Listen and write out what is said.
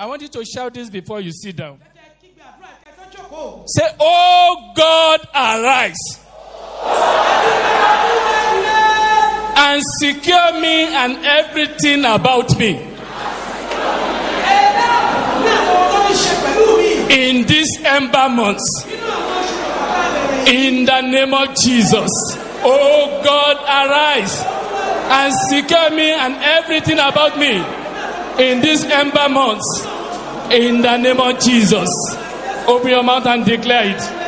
I want you to shout this before you sit down. Say, oh God, arise and secure me and everything about me in this ember months. In the name of Jesus. Oh God, arise and secure me and everything about me in these ember months. In the name of Jesus. Open your mouth and declare it.